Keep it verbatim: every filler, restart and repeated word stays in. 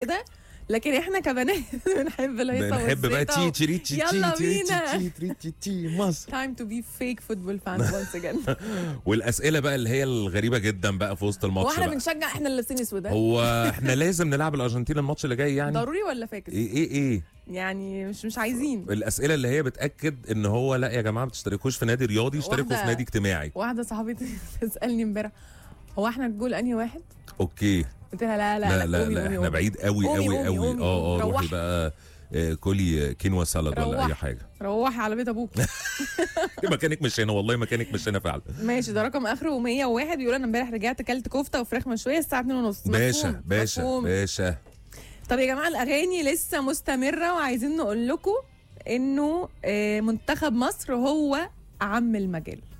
ده، لكن احنا كبنات بنحب الهيصه بنحب بقى تي تي تي يلا تي بينا. تي تي تي تي مصر. time to be fake football fans once again. والاسئله بقى اللي هي الغريبه جدا بقى في وسط هو الماتش احنا بقى. بنشجع احنا اللي لابسين اسود؟ هو احنا لازم نلعب الارجنتين الماتش اللي جاي يعني؟ ضروري ولا فاكس؟ ايه ايه ايه يعني مش مش عايزين. الاسئله اللي هي بتاكد ان هو لا يا جماعه ما تشتركوش في نادي رياضي، اشتركوا واحدة- في نادي اجتماعي. واحده صاحبتي تسالني امبارح هو احنا الجول انهي واحد؟ اوكي. قلت لها لا لا لا لا قومي لا قومي احنا قومي. بعيد قوي قومي قوي قومي قوي. قومي اه اه روحي روحي. بقى آه، كلي كينوا سالاد ولا روحي. اي حاجه. روحي على بيت ابوك. مكانك مش هنا، والله مكانك مش هنا فعلا. ماشي، ده رقم اخره مية وواحد بيقول انا امبارح رجعت كلت كفته وفراخ مشويه الساعه اتنين ونص. باشا باشا مفهوم. باشا. طب يا جماعه الاغاني لسه مستمره، وعايزين نقول لكم انه آه، منتخب مصر هو عم المجال.